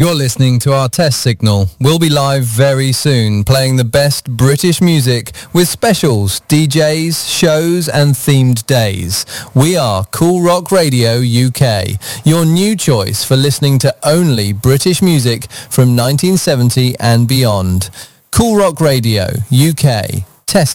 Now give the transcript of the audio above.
You're listening to our test signal. We'll be live very soon, playing the best British music with specials, DJs, shows and themed days. We are Cool Rock Radio UK, your new choice for listening to only British music from 1970 and beyond. Cool Rock Radio UK. Test